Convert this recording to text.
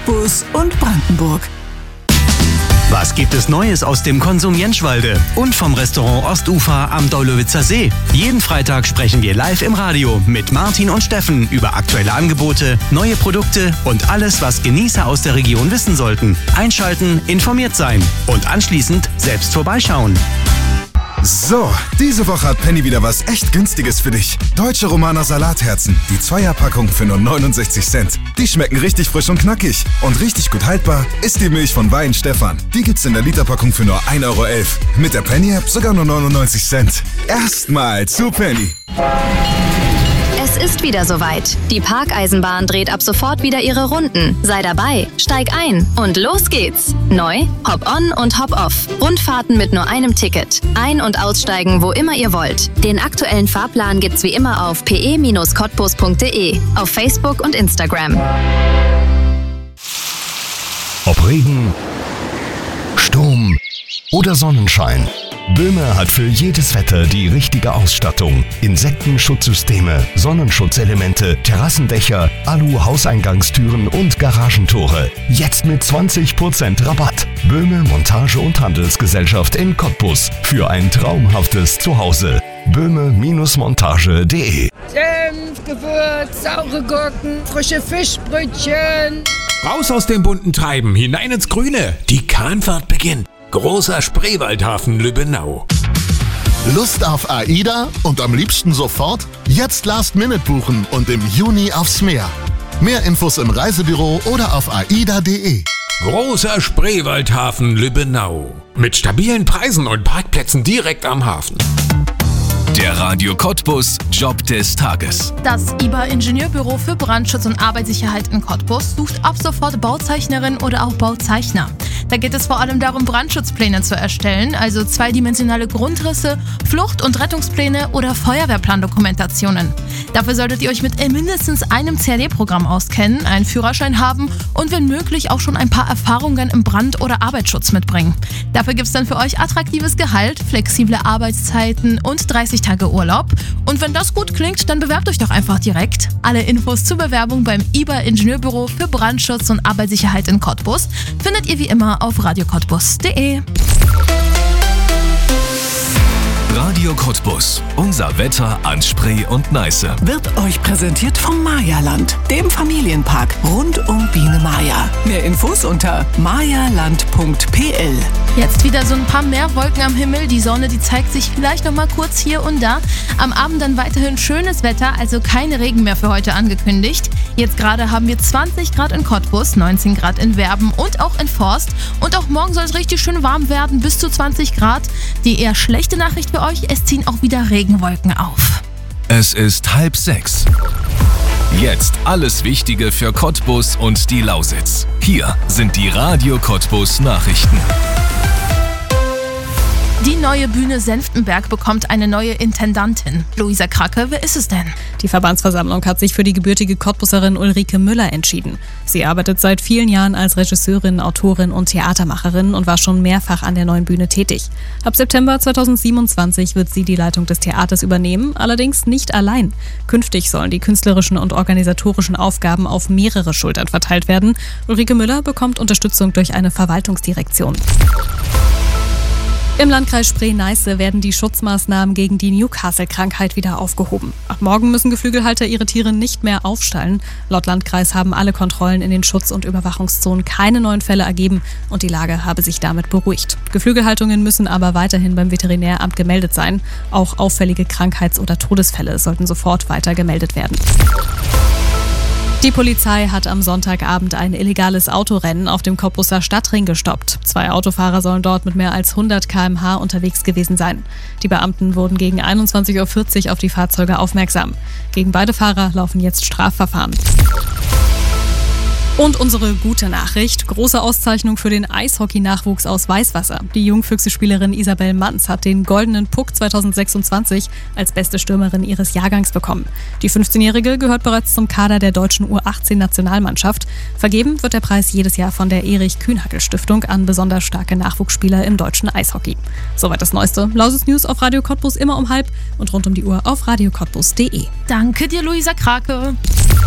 Cottbus und Brandenburg. Was gibt es Neues aus dem Konsum Jentschwalde und vom Restaurant Ostufer am Deulowitzer See? Jeden Freitag sprechen wir live im Radio mit Martin und Steffen über aktuelle Angebote, neue Produkte und alles, was Genießer aus der Region wissen sollten. Einschalten, informiert sein und anschließend selbst vorbeischauen. So, diese Woche hat Penny wieder was echt Günstiges für dich. Deutsche Romaner Salatherzen, die Zweierpackung für nur 69 Cent. Die schmecken richtig frisch und knackig. Und richtig gut haltbar ist die Milch von Wein Stefan. Die gibt's in der Literpackung für nur 1,11 Euro. Mit der Penny-App sogar nur 99 Cent. Erstmal zu Penny. Es ist wieder soweit. Die Parkeisenbahn dreht ab sofort wieder ihre Runden. Sei dabei, steig ein und los geht's. Neu, Hop-on und Hop-off. Rundfahrten mit nur einem Ticket. Ein- und aussteigen, wo immer ihr wollt. Den aktuellen Fahrplan gibt's wie immer auf pe-cottbus.de, auf Facebook und Instagram. Ob Regen, Sturm oder Sonnenschein. Böhme hat für jedes Wetter die richtige Ausstattung. Insektenschutzsysteme, Sonnenschutzelemente, Terrassendächer, Alu-Hauseingangstüren und Garagentore. Jetzt mit 20% Rabatt. Böhme Montage- und Handelsgesellschaft in Cottbus. Für ein traumhaftes Zuhause. Böhme-montage.de. Senf, Gewürz, saure Gurken, frische Fischbrötchen. Raus aus dem bunten Treiben, hinein ins Grüne. Die Kahnfahrt beginnt. Großer Spreewaldhafen Lübbenau. Lust auf AIDA und am liebsten sofort? Jetzt Last-Minute buchen und im Juni aufs Meer. Mehr Infos im Reisebüro oder auf aida.de. Großer Spreewaldhafen Lübbenau. Mit stabilen Preisen und Parkplätzen direkt am Hafen. Der Radio Cottbus Job des Tages. Das IBA Ingenieurbüro für Brandschutz und Arbeitssicherheit in Cottbus sucht ab sofort Bauzeichnerin oder auch Bauzeichner. Da geht es vor allem darum, Brandschutzpläne zu erstellen, also zweidimensionale Grundrisse, Flucht- und Rettungspläne oder Feuerwehrplandokumentationen. Dafür solltet ihr euch mit mindestens einem CAD-Programm auskennen, einen Führerschein haben und wenn möglich auch schon ein paar Erfahrungen im Brand- oder Arbeitsschutz mitbringen. Dafür gibt es dann für euch attraktives Gehalt, flexible Arbeitszeiten und 30 Tage Urlaub. Und wenn das gut klingt, dann bewerbt euch doch einfach direkt. Alle Infos zur Bewerbung beim IBA Ingenieurbüro für Brandschutz und Arbeitssicherheit in Cottbus findet ihr wie immer auf radiocottbus.de. Radio Cottbus. Unser Wetter an Spree und Neiße. Wird euch präsentiert vom Mayaland, dem Familienpark rund um Biene Maya. Mehr Infos unter mayaland.pl. Jetzt wieder so ein paar mehr Wolken am Himmel. Die Sonne, die zeigt sich vielleicht noch mal kurz hier und da. Am Abend dann weiterhin schönes Wetter, also kein Regen mehr für heute angekündigt. Jetzt gerade haben wir 20 Grad in Cottbus, 19 Grad in Werben und auch in Forst. Und auch morgen soll es richtig schön warm werden, bis zu 20 Grad. Die eher schlechte Nachricht für euch, es ziehen auch wieder Regenwolken auf. Es ist 5:30. Jetzt alles Wichtige für Cottbus und die Lausitz. Hier sind die Radio Cottbus Nachrichten. Die neue Bühne Senftenberg bekommt eine neue Intendantin. Luisa Kracke, wer ist es denn? Die Verbandsversammlung hat sich für die gebürtige Cottbuserin Ulrike Müller entschieden. Sie arbeitet seit vielen Jahren als Regisseurin, Autorin und Theatermacherin und war schon mehrfach an der neuen Bühne tätig. Ab September 2027 wird sie die Leitung des Theaters übernehmen, allerdings nicht allein. Künftig sollen die künstlerischen und organisatorischen Aufgaben auf mehrere Schultern verteilt werden. Ulrike Müller bekommt Unterstützung durch eine Verwaltungsdirektion. Im Landkreis Spree-Neiße werden die Schutzmaßnahmen gegen die Newcastle-Krankheit wieder aufgehoben. Ab morgen müssen Geflügelhalter ihre Tiere nicht mehr aufstallen. Laut Landkreis haben alle Kontrollen in den Schutz- und Überwachungszonen keine neuen Fälle ergeben und die Lage habe sich damit beruhigt. Geflügelhaltungen müssen aber weiterhin beim Veterinäramt gemeldet sein. Auch auffällige Krankheits- oder Todesfälle sollten sofort weiter gemeldet werden. Die Polizei hat am Sonntagabend ein illegales Autorennen auf dem Cottbuser Stadtring gestoppt. 2 Autofahrer sollen dort mit mehr als 100 km/h unterwegs gewesen sein. Die Beamten wurden gegen 21:40 Uhr auf die Fahrzeuge aufmerksam. Gegen beide Fahrer laufen jetzt Strafverfahren. Und unsere gute Nachricht, große Auszeichnung für den Eishockey-Nachwuchs aus Weißwasser. Die Jungfüchse-Spielerin Isabel Manz hat den Goldenen Puck 2026 als beste Stürmerin ihres Jahrgangs bekommen. Die 15-Jährige gehört bereits zum Kader der deutschen U18-Nationalmannschaft. Vergeben wird der Preis jedes Jahr von der Erich-Kühnhackel-Stiftung an besonders starke Nachwuchsspieler im deutschen Eishockey. Soweit das Neueste. Lausitz News auf Radio Cottbus immer um 12:30 und rund um die Uhr auf radiocottbus.de. Danke dir, Luisa Krake.